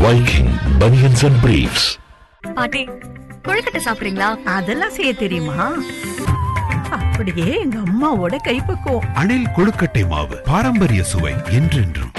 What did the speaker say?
Viking Bunions and Briefs. பாட்டி, கொழுக்கட்டை சாப்பிடுறீங்களா? அதெல்லாம் செய்ய தெரியுமா? அப்படியே எங்க அம்மாவோட கைப்பக்குவம். அணில் கொழுக்கட்டை மாவு, பாரம்பரிய சுவை என்றென்றும்.